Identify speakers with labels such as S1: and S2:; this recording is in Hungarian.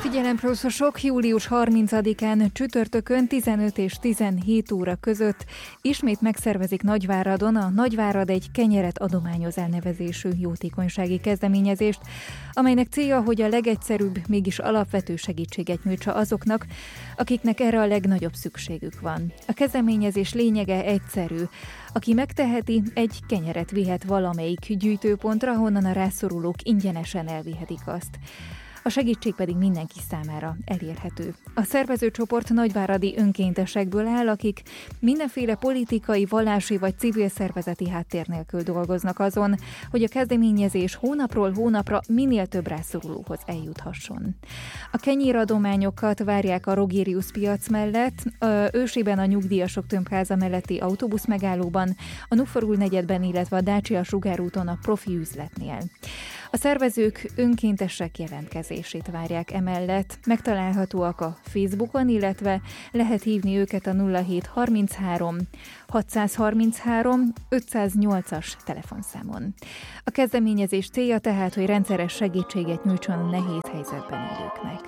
S1: Figyelemproszosok július 30-án csütörtökön 15 és 17 óra között ismét megszervezik Nagyváradon a Nagyvárad egy kenyeret adományoz elnevezésű jótékonysági kezdeményezést, amelynek célja, hogy a legegyszerűbb, mégis alapvető segítséget nyújtsa azoknak, akiknek erre a legnagyobb szükségük van. A kezdeményezés lényege egyszerű. Aki megteheti, egy kenyeret vihet valamelyik gyűjtőpontra, honnan a rászorulók ingyenesen elvihetik azt. A segítség pedig mindenki számára elérhető. A szervezőcsoport nagyváradi önkéntesekből áll, akik mindenféle politikai, vallási vagy civil szervezeti háttér nélkül dolgoznak azon, hogy a kezdeményezés hónapról hónapra minél több rászorulóhoz eljuthasson. A kenyéradományokat várják a Rogérius piac mellett, Ősében a Nyugdíjasok Tömbháza melletti autóbuszmegállóban, a Nuforul negyedben, illetve a Dácsia Sugárúton a Profi üzletnél. A szervezők önkéntesek jelentkezését várják emellett. Megtalálhatóak a Facebookon, illetve lehet hívni őket a 0733 633 508-as telefonszámon. A kezdeményezés célja tehát, hogy rendszeres segítséget nyújtson a nehéz helyzetben élőknek.